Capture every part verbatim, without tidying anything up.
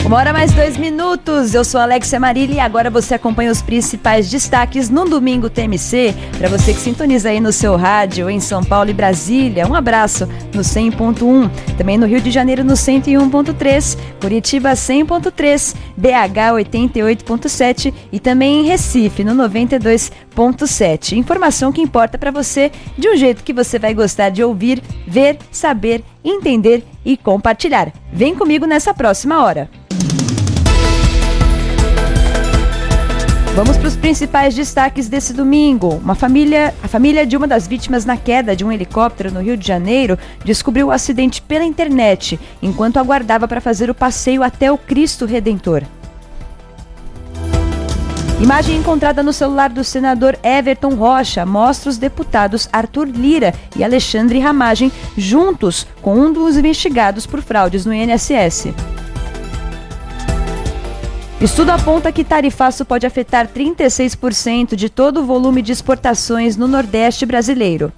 Uma hora mais dois minutos, eu sou a Alexia Marília e agora você acompanha os principais destaques no Domingo T M C. Para você que sintoniza aí no seu rádio em São Paulo e Brasília, um abraço no cem ponto um, também no Rio de Janeiro no cento e um ponto três, Curitiba cem ponto três, B H oitenta e oito ponto sete e também em Recife no noventa e dois ponto sete. Informação que importa para você de um jeito que você vai gostar de ouvir, ver, saber, entender e compartilhar. Vem comigo nessa próxima hora. Vamos para os principais destaques desse domingo. Uma família, a família de uma das vítimas na queda de um helicóptero no Rio de Janeiro descobriu o acidente pela internet, enquanto aguardava para fazer o passeio até o Cristo Redentor. Imagem encontrada no celular do senador Everton Rocha mostra os deputados Arthur Lira e Alexandre Ramagem juntos com um dos investigados por fraudes no I N S S. Estudo aponta que tarifaço pode afetar trinta e seis por cento de todo o volume de exportações no Nordeste brasileiro.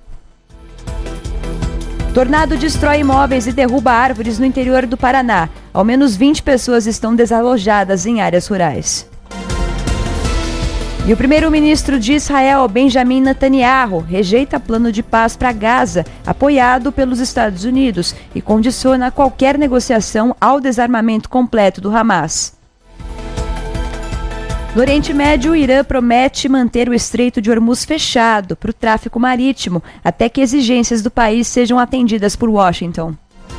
Tornado destrói imóveis e derruba árvores no interior do Paraná. Ao menos vinte pessoas estão desalojadas em áreas rurais. E o primeiro-ministro de Israel, Benjamin Netanyahu, rejeita plano de paz para Gaza, apoiado pelos Estados Unidos, e condiciona qualquer negociação ao desarmamento completo do Hamas. No Oriente Médio, o Irã promete manter o Estreito de Hormuz fechado para o tráfego marítimo, até que exigências do país sejam atendidas por Washington.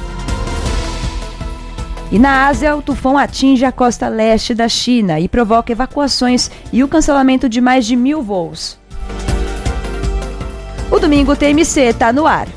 E na Ásia, o tufão atinge a costa leste da China e provoca evacuações e o cancelamento de mais de mil voos. O Domingo T M C está no ar.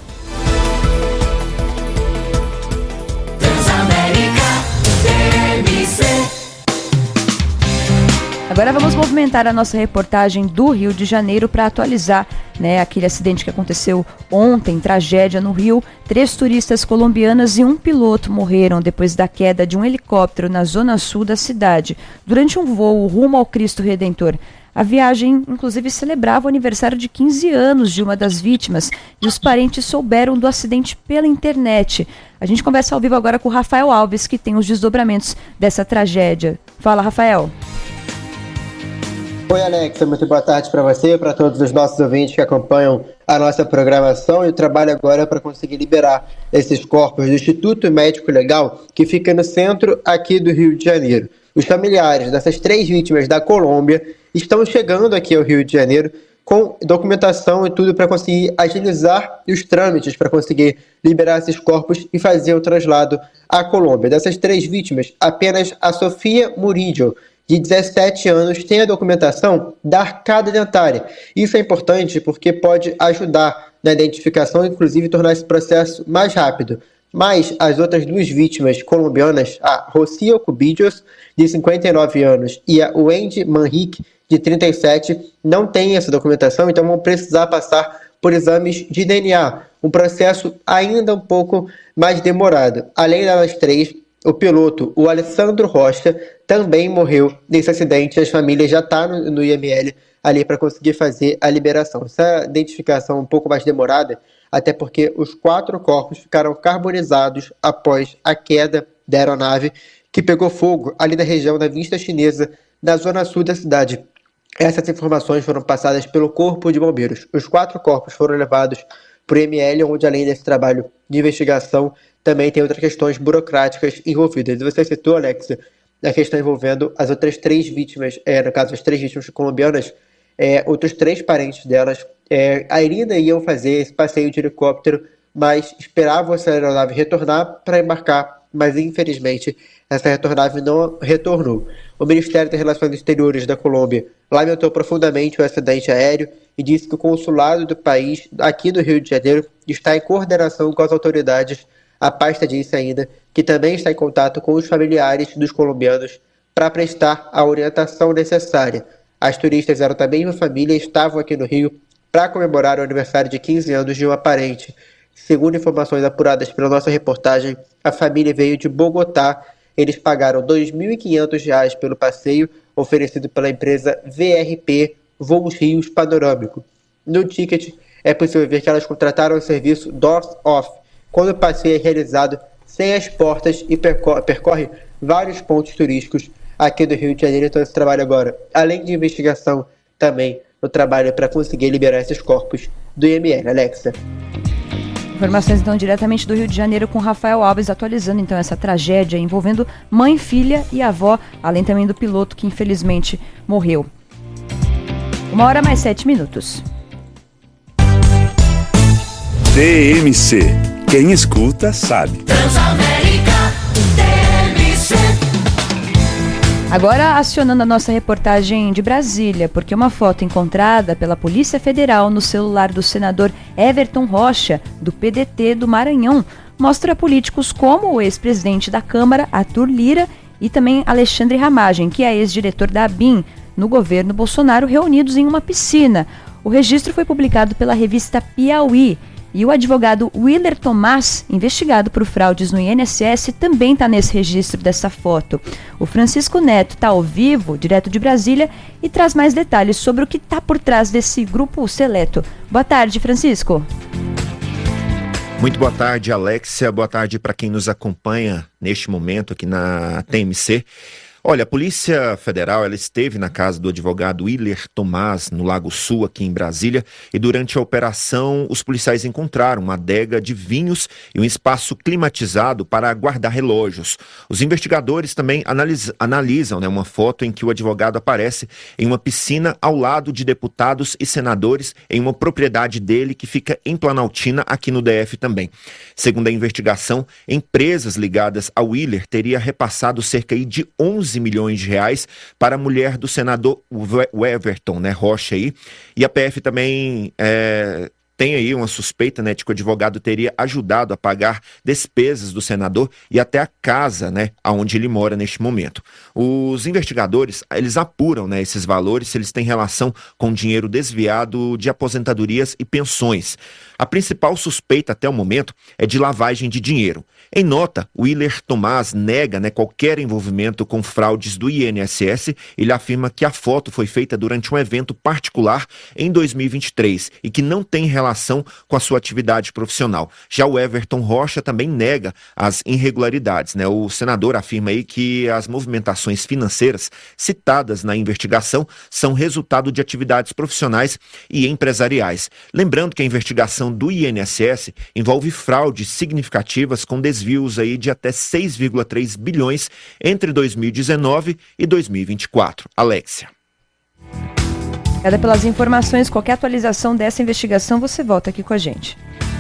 Agora vamos movimentar a nossa reportagem do Rio de Janeiro para atualizar, né, aquele acidente que aconteceu ontem, tragédia no Rio. Três turistas colombianas e um piloto morreram depois da queda de um helicóptero na zona sul da cidade, durante um voo rumo ao Cristo Redentor. A viagem, inclusive, celebrava o aniversário de quinze anos de uma das vítimas e os parentes souberam do acidente pela internet. A gente conversa ao vivo agora com o Rafael Alves, que tem os desdobramentos dessa tragédia. Fala, Rafael. Oi, Alexa, muito boa tarde para você, para todos os nossos ouvintes que acompanham a nossa programação. E o trabalho agora é para conseguir liberar esses corpos do Instituto Médico Legal, que fica no centro aqui do Rio de Janeiro. Os familiares dessas três vítimas da Colômbia estão chegando aqui ao Rio de Janeiro com documentação e tudo para conseguir agilizar os trâmites, para conseguir liberar esses corpos e fazer o traslado à Colômbia. Dessas três vítimas, apenas a Sofia Murillo, de dezessete anos, tem a documentação da arcada dentária. Isso é importante porque pode ajudar na identificação e, inclusive, tornar esse processo mais rápido. Mas as outras duas vítimas colombianas, a Rocío Cubillos, de cinquenta e nove anos, e a Wendy Manrique, de trinta e sete, não têm essa documentação, então vão precisar passar por exames de D N A, um processo ainda um pouco mais demorado. Além delas três, o piloto, o Alessandro Rocha, também morreu nesse acidente. As famílias já estão no, no I M L ali para conseguir fazer a liberação. Essa identificação um pouco mais demorada, até porque os quatro corpos ficaram carbonizados após a queda da aeronave, que pegou fogo ali na região da Vista Chinesa, na zona sul da cidade. Essas informações foram passadas pelo Corpo de Bombeiros. Os quatro corpos foram levados para o I M L, onde, além desse trabalho de investigação, também tem outras questões burocráticas envolvidas. Você citou, Alexa, a questão envolvendo as outras três vítimas, é, no caso, as três vítimas colombianas, é, outros três parentes delas, é, ainda iam fazer esse passeio de helicóptero, mas esperavam essa aeronave retornar para embarcar, mas infelizmente essa aeronave não retornou. O Ministério das Relações Exteriores da Colômbia lamentou profundamente o acidente aéreo e disse que o consulado do país, aqui no Rio de Janeiro, está em coordenação com as autoridades. A pasta disse ainda que também está em contato com os familiares dos colombianos para prestar a orientação necessária. As turistas eram da mesma família e estavam aqui no Rio para comemorar o aniversário de quinze anos de uma parente. Segundo informações apuradas pela nossa reportagem, a família veio de Bogotá. Eles pagaram dois mil e quinhentos reais pelo passeio oferecido pela empresa V R P Voos Rios Panorâmico. No ticket é possível ver que elas contrataram o serviço Doors Off, quando o passeio é realizado sem as portas e percorre, percorre vários pontos turísticos aqui do Rio de Janeiro. Então esse trabalho agora, além de investigação, também o trabalho é para conseguir liberar esses corpos do I M L. Alexa. Informações então diretamente do Rio de Janeiro com Rafael Alves, atualizando então essa tragédia envolvendo mãe, filha e avó, além também do piloto que infelizmente morreu. Uma hora mais sete minutos. T M C. Quem escuta sabe. Transamérica T M C. Agora acionando a nossa reportagem de Brasília, porque uma foto encontrada pela Polícia Federal no celular do senador Everton Rocha, do P D T do Maranhão, mostra políticos como o ex-presidente da Câmara, Arthur Lira, e também Alexandre Ramagem, que é ex-diretor da ABIN, no governo Bolsonaro, reunidos em uma piscina. O registro foi publicado pela revista Piauí. E o advogado Willer Tomás, investigado por fraudes no I N S S, também está nesse registro dessa foto. O Francisco Neto está ao vivo, direto de Brasília, e traz mais detalhes sobre o que está por trás desse grupo seleto. Boa tarde, Francisco. Muito boa tarde, Alexia. Boa tarde para quem nos acompanha neste momento aqui na T M C. Olha, a Polícia Federal ela esteve na casa do advogado Willer Tomás, no Lago Sul, aqui em Brasília, e durante a operação os policiais encontraram uma adega de vinhos e um espaço climatizado para guardar relógios. Os investigadores também analis- analisam né, uma foto em que o advogado aparece em uma piscina ao lado de deputados e senadores em uma propriedade dele que fica em Planaltina, aqui no D F também. Segundo a investigação, empresas ligadas ao Willer teriam repassado cerca de onze milhões de reais para a mulher do senador Everton, né, Rocha aí, e a P F também é, tem aí uma suspeita, né, de que o advogado teria ajudado a pagar despesas do senador e até a casa, né, aonde ele mora neste momento. Os investigadores, eles apuram, né, esses valores, se eles têm relação com dinheiro desviado de aposentadorias e pensões. A principal suspeita até o momento é de lavagem de dinheiro. Em nota, o Willer Tomás nega né, qualquer envolvimento com fraudes do I N S S. Ele afirma que a foto foi feita durante um evento particular em dois mil e vinte e três e que não tem relação com a sua atividade profissional. Já o Everton Rocha também nega as irregularidades, né? O senador afirma aí que as movimentações financeiras citadas na investigação são resultado de atividades profissionais e empresariais. Lembrando que a investigação do I N S S envolve fraudes significativas com desvios aí de até seis vírgula três bilhões entre dois mil e dezenove e dois mil e vinte e quatro. Alexia. Obrigada pelas informações. Qualquer atualização dessa investigação, você volta aqui com a gente.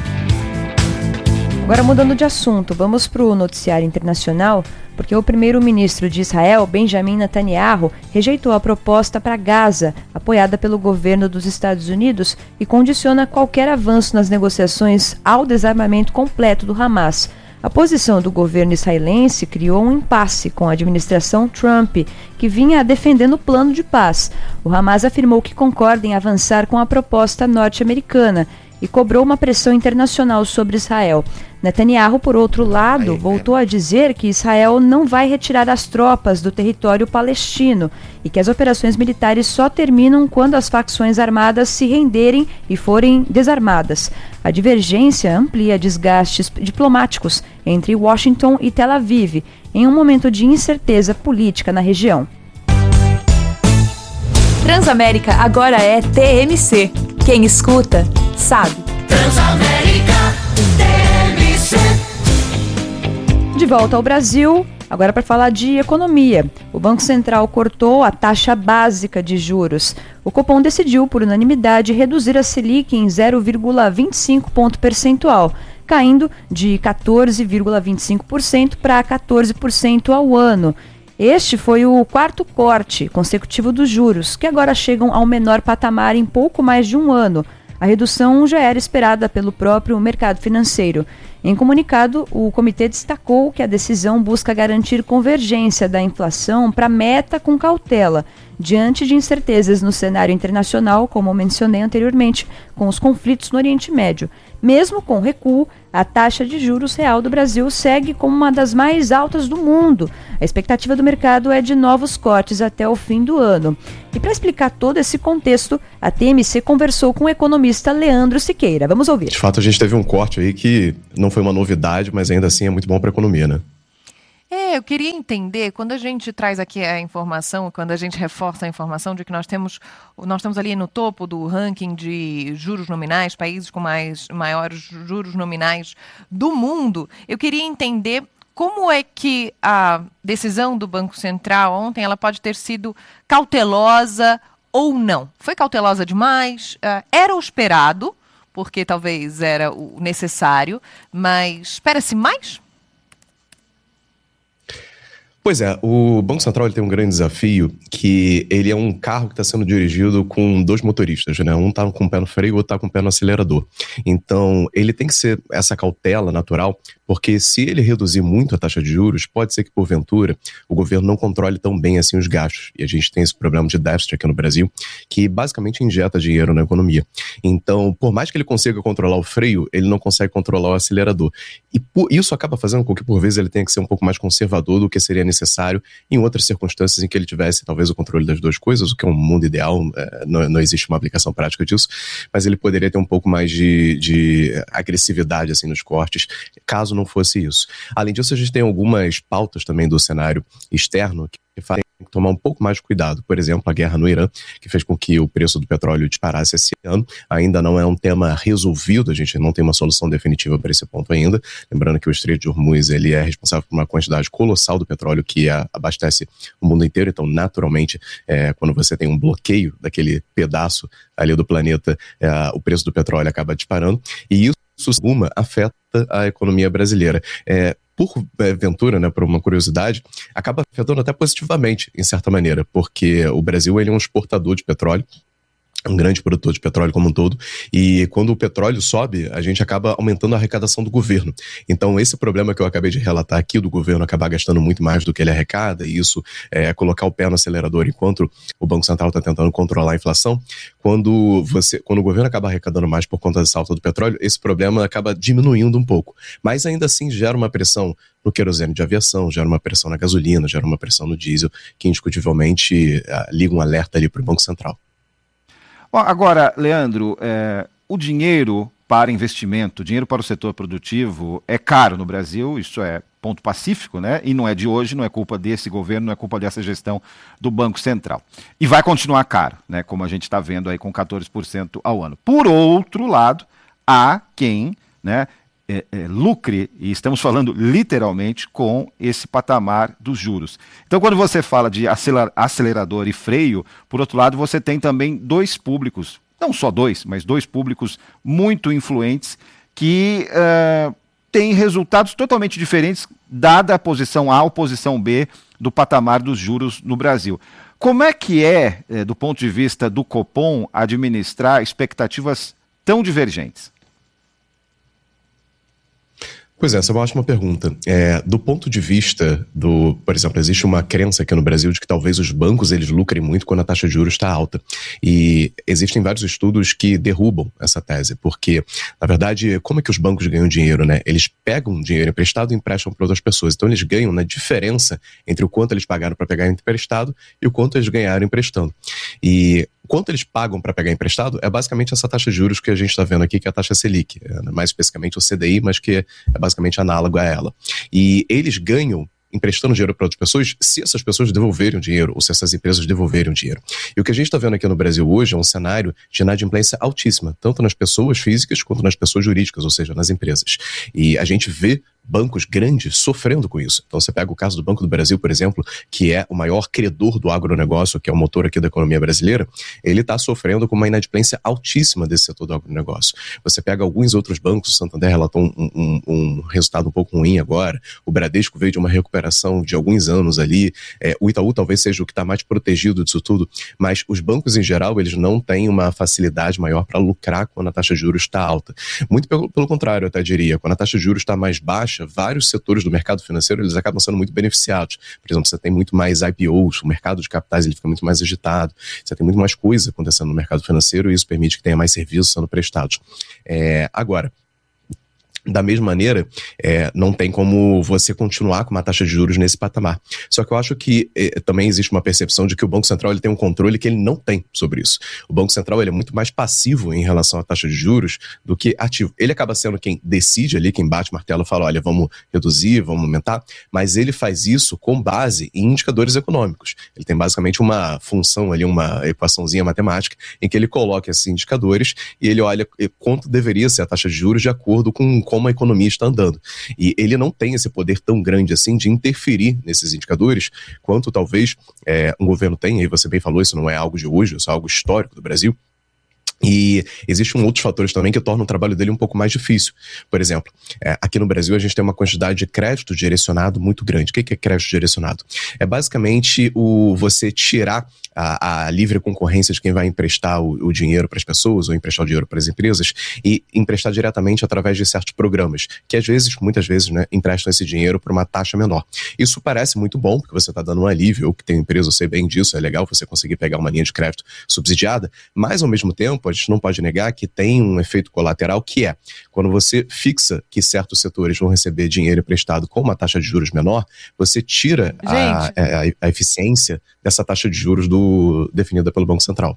Agora mudando de assunto, vamos para o noticiário internacional, porque o primeiro-ministro de Israel, Benjamin Netanyahu, rejeitou a proposta para Gaza, apoiada pelo governo dos Estados Unidos, e condiciona qualquer avanço nas negociações ao desarmamento completo do Hamas. A posição do governo israelense criou um impasse com a administração Trump, que vinha defendendo o plano de paz. O Hamas afirmou que concorda em avançar com a proposta norte-americana e cobrou uma pressão internacional sobre Israel. Netanyahu, por outro lado, voltou a dizer que Israel não vai retirar as tropas do território palestino e que as operações militares só terminam quando as facções armadas se renderem e forem desarmadas. A divergência amplia desgastes diplomáticos entre Washington e Tel Aviv, em um momento de incerteza política na região. Transamérica agora é T M C. Quem escuta, sabe. Transamérica T M C. De volta ao Brasil, agora para falar de economia. O Banco Central cortou a taxa básica de juros. O Copom decidiu, por unanimidade, reduzir a Selic em zero vírgula vinte e cinco ponto percentual, caindo de quatorze vírgula vinte e cinco por cento para quatorze por cento ao ano. Este foi o quarto corte consecutivo dos juros, que agora chegam ao menor patamar em pouco mais de um ano. A redução já era esperada pelo próprio mercado financeiro. Em comunicado, o comitê destacou que a decisão busca garantir convergência da inflação para a meta com cautela, diante de incertezas no cenário internacional, como mencionei anteriormente, com os conflitos no Oriente Médio. Mesmo com recuo, a taxa de juros real do Brasil segue como uma das mais altas do mundo. A expectativa do mercado é de novos cortes até o fim do ano. E para explicar todo esse contexto, a T M C conversou com o economista Leandro Siqueira. Vamos ouvir. De fato, a gente teve um corte aí que não foi uma novidade, mas ainda assim é muito bom para a economia, né? É, eu queria entender, quando a gente traz aqui a informação, quando a gente reforça a informação de que nós temos, nós estamos ali no topo do ranking de juros nominais, países com mais, maiores juros nominais do mundo, eu queria entender como é que a decisão do Banco Central ontem ela pode ter sido cautelosa ou não. Foi cautelosa demais? Uh, era o esperado, porque talvez era o necessário, mas espera-se mais? Pois é, o Banco Central ele tem um grande desafio, que ele é um carro que está sendo dirigido com dois motoristas, né? Um está com o pé no freio e o outro está com o pé no acelerador. Então, ele tem que ser essa cautela natural, porque se ele reduzir muito a taxa de juros, pode ser que, porventura, o governo não controle tão bem assim os gastos. E a gente tem esse problema de déficit aqui no Brasil, que basicamente injeta dinheiro na economia. Então, por mais que ele consiga controlar o freio, ele não consegue controlar o acelerador. E por, isso acaba fazendo com que, por vezes, ele tenha que ser um pouco mais conservador do que seria necessário em outras circunstâncias em que ele tivesse talvez o controle das duas coisas, o que é um mundo ideal, é, não, não existe uma aplicação prática disso, mas ele poderia ter um pouco mais de, de agressividade assim, nos cortes, caso não fosse isso. Além disso, a gente tem algumas pautas também do cenário externo que fazem tomar um pouco mais de cuidado. Por exemplo, a guerra no Irã, que fez com que o preço do petróleo disparasse esse ano. Ainda não é um tema resolvido, a gente não tem uma solução definitiva para esse ponto ainda. Lembrando que o Estreito de Hormuz ele é responsável por uma quantidade colossal do petróleo que a, abastece o mundo inteiro. Então, naturalmente, é, quando você tem um bloqueio daquele pedaço ali do planeta, é, o preço do petróleo acaba disparando. E isso, alguma, afeta a economia brasileira. É, por ventura, né, por uma curiosidade, acaba afetando até positivamente, em certa maneira, porque o Brasil ele é um exportador de petróleo, um grande produtor de petróleo como um todo, e quando o petróleo sobe, a gente acaba aumentando a arrecadação do governo. Então esse problema que eu acabei de relatar aqui, do governo acabar gastando muito mais do que ele arrecada, e isso é colocar o pé no acelerador enquanto o Banco Central está tentando controlar a inflação, quando, você, quando o governo acaba arrecadando mais por conta dessa alta do petróleo, esse problema acaba diminuindo um pouco, mas ainda assim gera uma pressão no querosene de aviação, gera uma pressão na gasolina, gera uma pressão no diesel, que indiscutivelmente uh, liga um alerta ali para o Banco Central. Bom, agora, Leandro, é, o dinheiro para investimento, o dinheiro para o setor produtivo é caro no Brasil, isso é ponto pacífico, né? E não é de hoje, não é culpa desse governo, não é culpa dessa gestão do Banco Central. E vai continuar caro, né? Como a gente está vendo aí com quatorze por cento ao ano. Por outro lado, há quem, né, É, é, lucre, e estamos falando literalmente com esse patamar dos juros. Então, quando você fala de acelerador e freio, por outro lado, você tem também dois públicos, não só dois, mas dois públicos muito influentes que uh, têm resultados totalmente diferentes, dada a posição A ou posição B do patamar dos juros no Brasil. Como é que é, é do ponto de vista do Copom, administrar expectativas tão divergentes? Pois é, essa é uma ótima pergunta. É, do ponto de vista do, por exemplo, existe uma crença aqui no Brasil de que talvez os bancos eles lucrem muito quando a taxa de juros está alta. E existem vários estudos que derrubam essa tese, porque, na verdade, como é que os bancos ganham dinheiro, né? Eles pegam dinheiro emprestado e emprestam para outras pessoas. Então eles ganham na diferença entre o quanto eles pagaram para pegar emprestado e o quanto eles ganharam emprestando. E quanto eles pagam para pegar emprestado é basicamente essa taxa de juros que a gente está vendo aqui, que é a taxa Selic, mais especificamente o C D I, mas que é basicamente análogo a ela. E eles ganham emprestando dinheiro para outras pessoas se essas pessoas devolverem o dinheiro ou se essas empresas devolverem o dinheiro. E o que a gente está vendo aqui no Brasil hoje é um cenário de inadimplência altíssima, tanto nas pessoas físicas quanto nas pessoas jurídicas, ou seja, nas empresas. E a gente vê bancos grandes sofrendo com isso. Então você pega o caso do Banco do Brasil, por exemplo, que é o maior credor do agronegócio, que é o motor aqui da economia brasileira, ele está sofrendo com uma inadimplência altíssima desse setor do agronegócio. Você pega alguns outros bancos, o Santander relatou um, um, um resultado um pouco ruim agora, o Bradesco veio de uma recuperação de alguns anos ali, é, o Itaú talvez seja o que está mais protegido disso tudo, mas os bancos em geral, eles não têm uma facilidade maior para lucrar quando a taxa de juros está alta. Muito pelo, pelo contrário, eu até diria, quando a taxa de juros está mais baixa, vários setores do mercado financeiro eles acabam sendo muito beneficiados. Por exemplo, você tem muito mais I P Os, o mercado de capitais ele fica muito mais agitado, você tem muito mais coisa acontecendo no mercado financeiro e isso permite que tenha mais serviços sendo prestados. É, agora, Da mesma maneira, é, não tem como você continuar com uma taxa de juros nesse patamar. Só que eu acho que é, também existe uma percepção de que o Banco Central ele tem um controle que ele não tem sobre isso. O Banco Central ele é muito mais passivo em relação à taxa de juros do que ativo. Ele acaba sendo quem decide ali, quem bate o martelo e fala, olha, vamos reduzir, vamos aumentar, mas ele faz isso com base em indicadores econômicos. Ele tem basicamente uma função ali, uma equaçãozinha matemática, em que ele coloca esses indicadores e ele olha quanto deveria ser a taxa de juros de acordo com como a economia está andando. E ele não tem esse poder tão grande assim de interferir nesses indicadores, quanto talvez é, um governo tenha, e você bem falou, isso não é algo de hoje, isso é algo histórico do Brasil. E existem outros fatores também que tornam o trabalho dele um pouco mais difícil. Por exemplo, é, aqui no Brasil a gente tem uma quantidade de crédito direcionado muito grande. O que é crédito direcionado? É basicamente o você tirar a, a livre concorrência de quem vai emprestar o, o dinheiro para as pessoas ou emprestar o dinheiro para as empresas e emprestar diretamente através de certos programas, que às vezes, muitas vezes, né, emprestam esse dinheiro por uma taxa menor. Isso parece muito bom, porque você está dando um alívio, ou que tem empresa, eu sei bem disso, é legal você conseguir pegar uma linha de crédito subsidiada, mas ao mesmo tempo a gente não pode negar que tem um efeito colateral que é, quando você fixa que certos setores vão receber dinheiro emprestado com uma taxa de juros menor, você tira a, a, a eficiência dessa taxa de juros do, definida pelo Banco Central.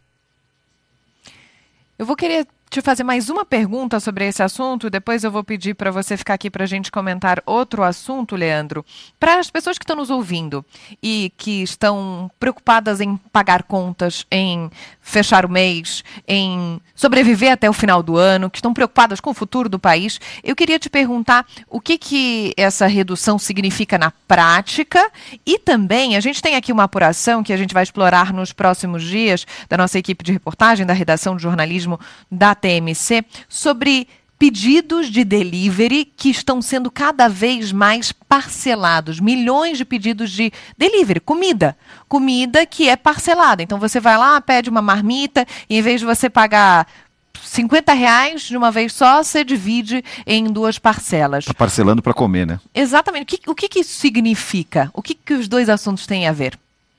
Eu vou querer te fazer mais uma pergunta sobre esse assunto, depois eu vou pedir para você ficar aqui para a gente comentar outro assunto, Leandro. Para as pessoas que estão nos ouvindo e que estão preocupadas em pagar contas, em fechar o mês, em sobreviver até o final do ano, que estão preocupadas com o futuro do país, eu queria te perguntar o que, que essa redução significa na prática e também, a gente tem aqui uma apuração que a gente vai explorar nos próximos dias da nossa equipe de reportagem, da redação de jornalismo da T M C, sobre pedidos de delivery que estão sendo cada vez mais parcelados. Milhões de pedidos de delivery, comida. Comida que é parcelada. Então você vai lá, pede uma marmita e em vez de você pagar cinquenta reais de uma vez só, você divide em duas parcelas. Tá parcelando para comer, né? Exatamente. O que, o que, que isso significa? O que, que os dois assuntos têm a ver?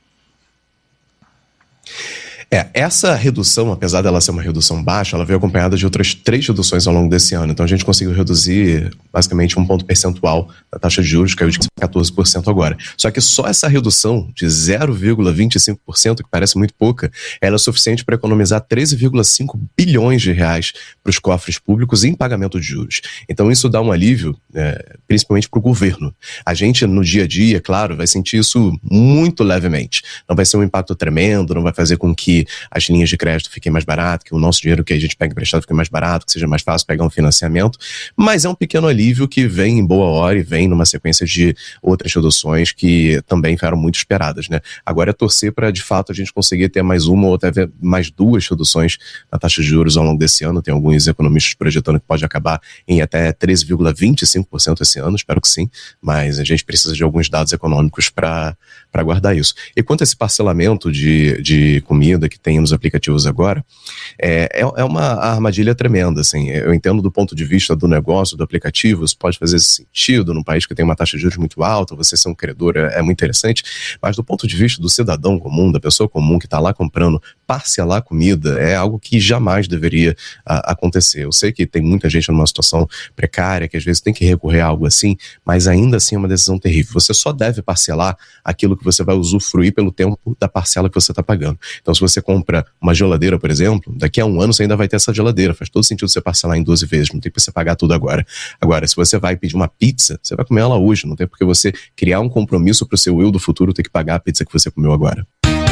É, essa redução, apesar dela ser uma redução baixa, ela veio acompanhada de outras três reduções ao longo desse ano. Então a gente conseguiu reduzir basicamente um ponto percentual da taxa de juros, que caiu de quatorze por cento agora. Só que só essa redução de zero vírgula vinte e cinco por cento, que parece muito pouca, ela é suficiente para economizar treze vírgula cinco bilhões de reais para os cofres públicos em pagamento de juros. Então isso dá um alívio, é, principalmente para o governo. A gente, no dia a dia, claro, vai sentir isso muito levemente. Não vai ser um impacto tremendo, não vai fazer com que as linhas de crédito fiquem mais baratas, que o nosso dinheiro que a gente pega emprestado fique mais barato, que seja mais fácil pegar um financiamento, mas é um pequeno alívio que vem em boa hora e vem numa sequência de outras reduções que também foram muito esperadas, né? Agora é torcer para, de fato, a gente conseguir ter mais uma ou até mais duas reduções na taxa de juros ao longo desse ano. Tem alguns economistas projetando que pode acabar em até treze vírgula vinte e cinco por cento esse ano, espero que sim, mas a gente precisa de alguns dados econômicos para para guardar isso. E quanto a esse parcelamento de, de comida que tem nos aplicativos agora, é, é uma armadilha tremenda, assim. Eu entendo do ponto de vista do negócio, do aplicativo, isso pode fazer sentido num país que tem uma taxa de juros muito alta, você ser um credor é, é muito interessante, mas do ponto de vista do cidadão comum, da pessoa comum que está lá comprando, parcelar comida é algo que jamais deveria a, acontecer. Eu sei que tem muita gente numa situação precária, que às vezes tem que recorrer a algo assim, mas ainda assim é uma decisão terrível. Você só deve parcelar aquilo que você vai usufruir pelo tempo da parcela que você está pagando. Então, se você compra uma geladeira, por exemplo, daqui a um ano você ainda vai ter essa geladeira. Faz todo sentido você parcelar em doze vezes, não tem que você pagar tudo agora. Agora, se você vai pedir uma pizza, você vai comer ela hoje, não tem porque você criar um compromisso para o seu eu do futuro ter que pagar a pizza que você comeu agora.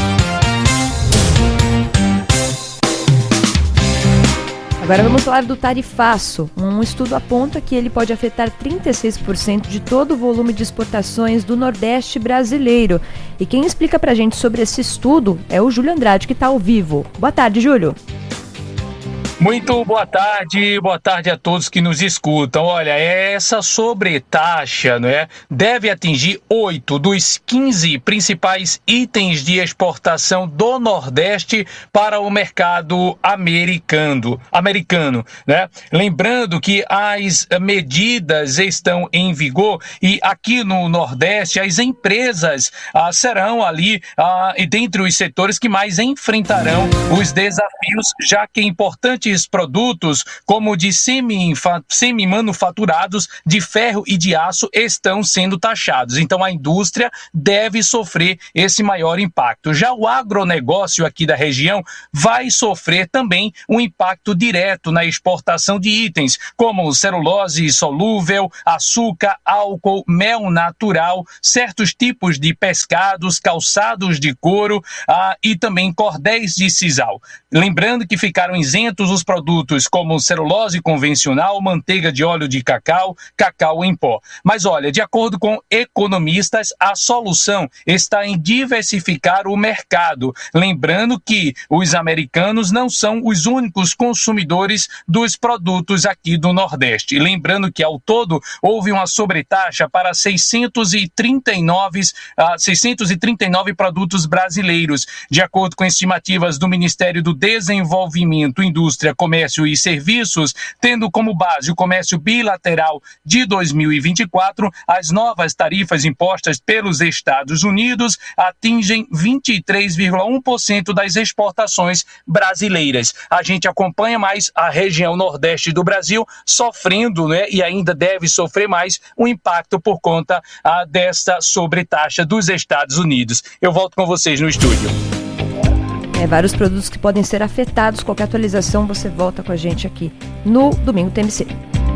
Agora vamos falar do tarifaço. Um estudo aponta que ele pode afetar trinta e seis por cento de todo o volume de exportações do Nordeste brasileiro. E quem explica pra gente sobre esse estudo é o Júlio Andrade, que está ao vivo. Boa tarde, Júlio. Muito boa tarde, boa tarde a todos que nos escutam. Olha, essa sobretaxa, não é, deve atingir oito dos quinze principais itens de exportação do Nordeste para o mercado americano, americano, né? Lembrando que as medidas estão em vigor e aqui no Nordeste as empresas ah, serão ali ah, dentre os setores que mais enfrentarão os desafios, já que é importante importantes produtos, como de semi-manufaturados de ferro e de aço, estão sendo taxados. Então, a indústria deve sofrer esse maior impacto. Já o agronegócio aqui da região vai sofrer também um impacto direto na exportação de itens, como celulose solúvel, açúcar, álcool, mel natural, certos tipos de pescados, calçados de couro ah, e também cordéis de sisal. Lembrando que ficaram isentos os produtos como celulose convencional, manteiga de óleo de cacau, cacau em pó. Mas olha, de acordo com economistas, a solução está em diversificar o mercado. Lembrando que os americanos não são os únicos consumidores dos produtos aqui do Nordeste. Lembrando que, ao todo, houve uma sobretaxa para seiscentos e trinta e nove, uh, seiscentos e trinta e nove produtos brasileiros. De acordo com estimativas do Ministério do Desenvolvimento, Indústria, Comércio e Serviços, tendo como base o comércio bilateral de dois mil e vinte e quatro, as novas tarifas impostas pelos Estados Unidos atingem vinte e três vírgula um por cento das exportações brasileiras. A gente acompanha mais a região nordeste do Brasil sofrendo, né, e ainda deve sofrer mais o impacto por conta ah, desta sobretaxa dos Estados Unidos. Eu volto com vocês no estúdio. É, vários produtos que podem ser afetados. Qualquer atualização, você volta com a gente aqui no Domingo T M C.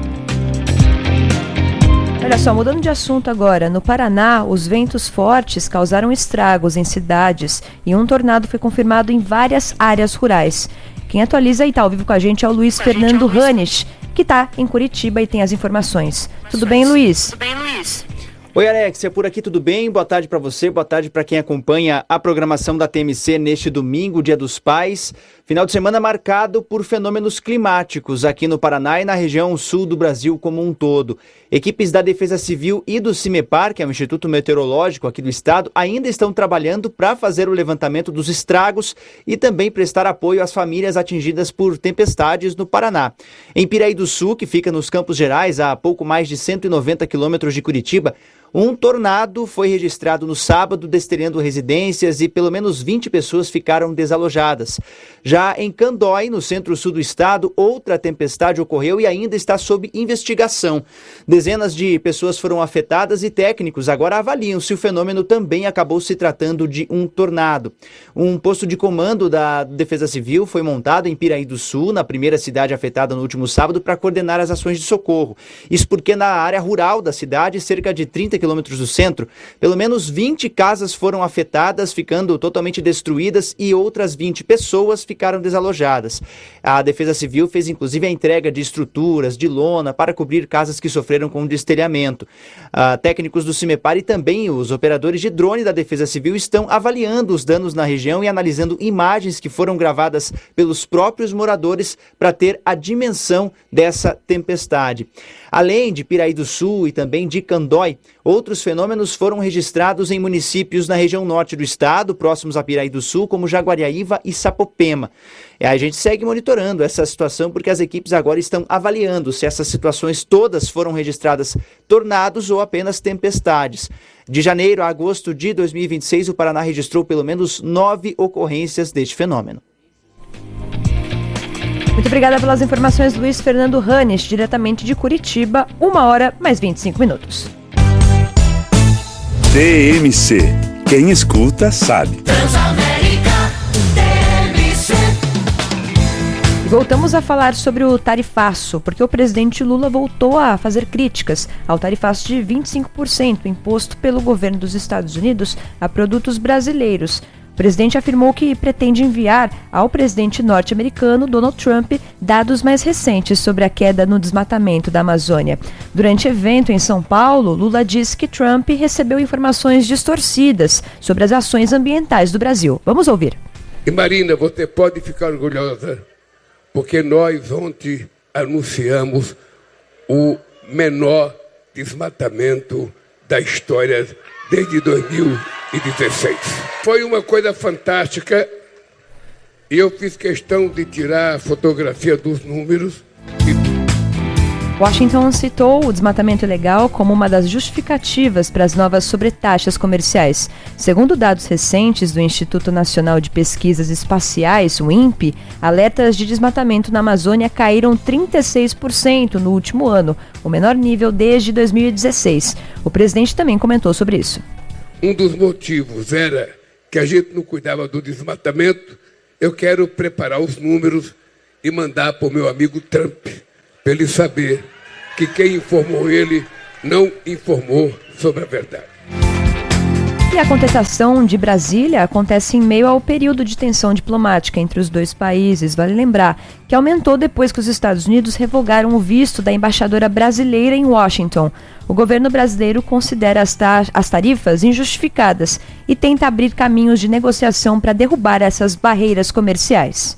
Olha só, mudando de assunto agora, no Paraná, os ventos fortes causaram estragos em cidades e um tornado foi confirmado em várias áreas rurais. Quem atualiza e está ao vivo com a gente é o Luiz Fernando Ranich, que está em Curitiba e tem as informações. Tudo bem, Luiz? Tudo bem, Luiz? Oi, Alexia, por aqui tudo bem? Boa tarde para você, boa tarde para quem acompanha a programação da T M C neste domingo, Dia dos Pais. Final de semana marcado por fenômenos climáticos aqui no Paraná e na região sul do Brasil como um todo. Equipes da Defesa Civil e do CIMEPAR, que é o Instituto Meteorológico aqui do estado, ainda estão trabalhando para fazer o levantamento dos estragos e também prestar apoio às famílias atingidas por tempestades no Paraná. Em Piraí do Sul, que fica nos Campos Gerais, a pouco mais de cento e noventa quilômetros de Curitiba, um tornado foi registrado no sábado, destelhando residências e pelo menos vinte pessoas ficaram desalojadas. Já em Candói, no centro-sul do estado, outra tempestade ocorreu e ainda está sob investigação. Dezenas de pessoas foram afetadas e técnicos agora avaliam se o fenômeno também acabou se tratando de um tornado. Um posto de comando da Defesa Civil foi montado em Piraí do Sul, na primeira cidade afetada no último sábado, para coordenar as ações de socorro. Isso porque na área rural da cidade, cerca de trinta quilômetros do centro, pelo menos vinte casas foram afetadas, ficando totalmente destruídas, e outras vinte pessoas ficaram desalojadas. A Defesa Civil fez inclusive a entrega de estruturas, de lona, para cobrir casas que sofreram com destelhamento. Ah, técnicos do CIMEPAR e também os operadores de drone da Defesa Civil estão avaliando os danos na região e analisando imagens que foram gravadas pelos próprios moradores para ter a dimensão dessa tempestade. Além de Piraí do Sul e também de Candói, outros fenômenos foram registrados em municípios na região norte do estado, próximos a Piraí do Sul, como Jaguariaíva e Sapopema. E a gente segue monitorando essa situação porque as equipes agora estão avaliando se essas situações todas foram registradas tornados ou apenas tempestades. De janeiro a agosto de dois mil e vinte e seis, o Paraná registrou pelo menos nove ocorrências deste fenômeno. Muito obrigada pelas informações, Luiz Fernando Ranich, diretamente de Curitiba, uma hora mais vinte e cinco minutos. T M C. Quem escuta sabe. Transamérica T M C. E voltamos a falar sobre o tarifaço, porque o presidente Lula voltou a fazer críticas ao tarifaço de vinte e cinco por cento imposto pelo governo dos Estados Unidos a produtos brasileiros. O presidente afirmou que pretende enviar ao presidente norte-americano Donald Trump dados mais recentes sobre a queda no desmatamento da Amazônia. Durante evento em São Paulo, Lula disse que Trump recebeu informações distorcidas sobre as ações ambientais do Brasil. Vamos ouvir. E Marina, você pode ficar orgulhosa, porque nós ontem anunciamos o menor desmatamento da história desde dois mil e dezesseis. Foi uma coisa fantástica e eu fiz questão de tirar a fotografia dos números. Washington citou o desmatamento ilegal como uma das justificativas para as novas sobretaxas comerciais. Segundo dados recentes do Instituto Nacional de Pesquisas Espaciais, o INPE, alertas de desmatamento na Amazônia caíram trinta e seis por cento no último ano, o menor nível desde dois mil e dezesseis. O presidente também comentou sobre isso. Um dos motivos era que a gente não cuidava do desmatamento. Eu quero preparar os números e mandar para o meu amigo Trump, para ele saber que quem informou ele não informou sobre a verdade. E a contestação de Brasília acontece em meio ao período de tensão diplomática entre os dois países. Vale lembrar que aumentou depois que os Estados Unidos revogaram o visto da embaixadora brasileira em Washington. O governo brasileiro considera as, ta- as tarifas injustificadas e tenta abrir caminhos de negociação para derrubar essas barreiras comerciais.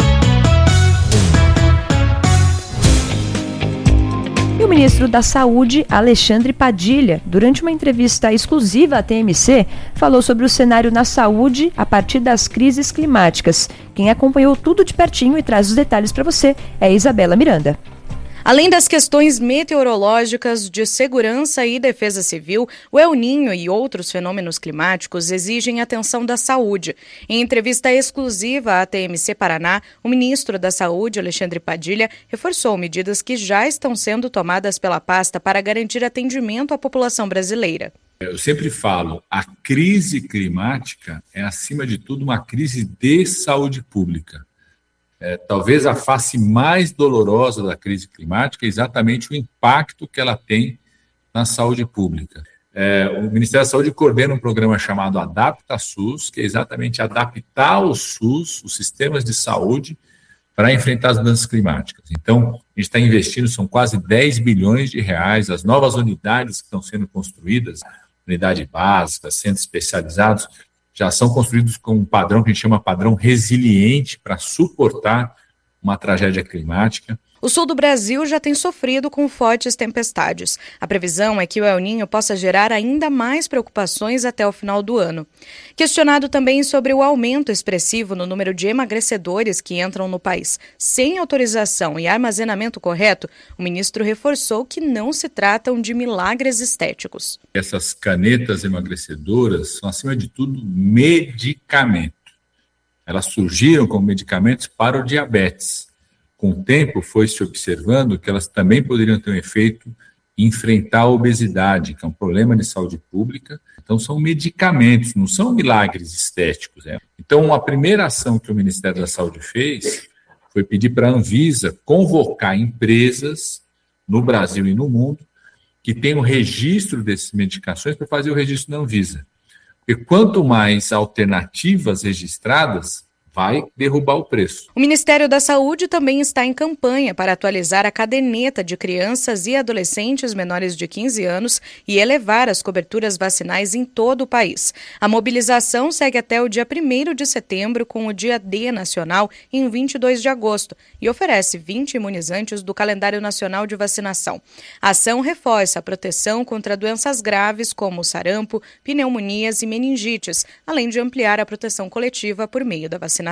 E o ministro da Saúde, Alexandre Padilha, durante uma entrevista exclusiva à T M C, falou sobre o cenário na saúde a partir das crises climáticas. Quem acompanhou tudo de pertinho e traz os detalhes para você é a Isabela Miranda. Além das questões meteorológicas, de segurança e defesa civil, o El Niño e outros fenômenos climáticos exigem atenção da saúde. Em entrevista exclusiva à T M C Paraná, o ministro da Saúde, Alexandre Padilha, reforçou medidas que já estão sendo tomadas pela pasta para garantir atendimento à população brasileira. Eu sempre falo, a crise climática é, acima de tudo, uma crise de saúde pública. É, talvez a face mais dolorosa da crise climática é exatamente o impacto que ela tem na saúde pública. É, o Ministério da Saúde coordena um programa chamado Adapta SUS, que é exatamente adaptar o SUS, os sistemas de saúde, para enfrentar as mudanças climáticas. Então, a gente está investindo, são quase dez bilhões de reais, as novas unidades que estão sendo construídas, unidade básica, centros especializados, já são construídos com um padrão que a gente chama padrão resiliente para suportar uma tragédia climática. O sul do Brasil já tem sofrido com fortes tempestades. A previsão é que o El Niño possa gerar ainda mais preocupações até o final do ano. Questionado também sobre o aumento expressivo no número de emagrecedores que entram no país sem autorização e armazenamento correto, o ministro reforçou que não se tratam de milagres estéticos. Essas canetas emagrecedoras são, acima de tudo, medicamento. Elas surgiram como medicamentos para o diabetes. Com o tempo, foi se observando que elas também poderiam ter um efeito em enfrentar a obesidade, que é um problema de saúde pública. Então, são medicamentos, não são milagres estéticos. Né? Então, a primeira ação que o Ministério da Saúde fez foi pedir para a Anvisa convocar empresas no Brasil e no mundo que tenham registro dessas medicações para fazer o registro na Anvisa. Porque quanto mais alternativas registradas, vai derrubar o preço. O Ministério da Saúde também está em campanha para atualizar a caderneta de crianças e adolescentes menores de quinze anos e elevar as coberturas vacinais em todo o país. A mobilização segue até o dia primeiro de setembro, com o Dia D nacional em vinte e dois de agosto, e oferece vinte imunizantes do calendário nacional de vacinação. A ação reforça a proteção contra doenças graves como sarampo, pneumonias e meningites, além de ampliar a proteção coletiva por meio da vacinação.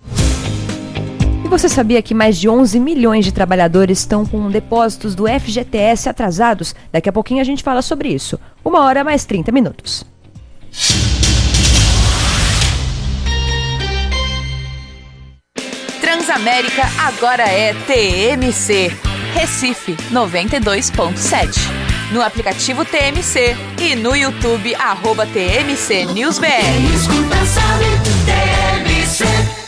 E você sabia que mais de onze milhões de trabalhadores estão com depósitos do F G T S atrasados? Daqui a pouquinho a gente fala sobre isso. Uma hora mais trinta minutos. Transamérica agora é T M C. Recife noventa e dois ponto sete. No aplicativo T M C e no YouTube, arroba T M C News B R. Quem escuta sabe, T M C.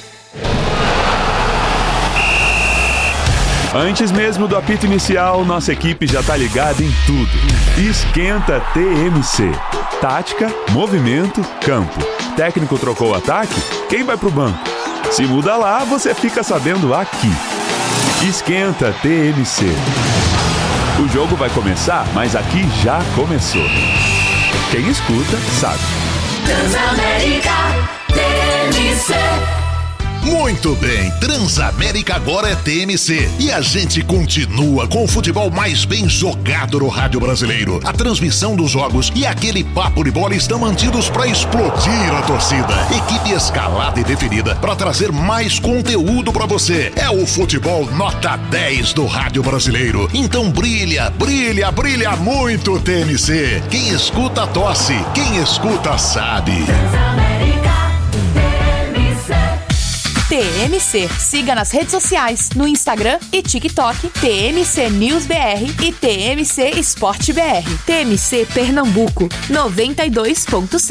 Antes mesmo do apito inicial, nossa equipe já tá ligada em tudo. Esquenta T M C. Tática, movimento, campo. Técnico trocou o ataque? Quem vai pro banco? Se muda lá, você fica sabendo aqui. Esquenta T M C. O jogo vai começar, mas aqui já começou. Quem escuta, sabe. Transamérica T M C. Muito bem, Transamérica agora é T M C e a gente continua com o futebol mais bem jogado no rádio brasileiro. A transmissão dos jogos e aquele papo de bola estão mantidos para explodir a torcida. Equipe escalada e definida para trazer mais conteúdo para você. É o futebol nota dez do rádio brasileiro. Então brilha, brilha, brilha muito T M C. Quem escuta tosse, quem escuta sabe. T M C. Siga nas redes sociais, no Instagram e TikTok, T M C News B R e T M C Esporte B R. T M C Pernambuco, noventa e dois ponto sete.